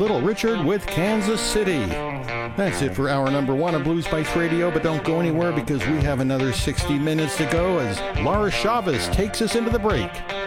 Little Richard with Kansas City. That's it for hour number 1 of Blues Bites Radio, but don't go anywhere because we have another 60 minutes to go as Laura Chavez takes us into the break.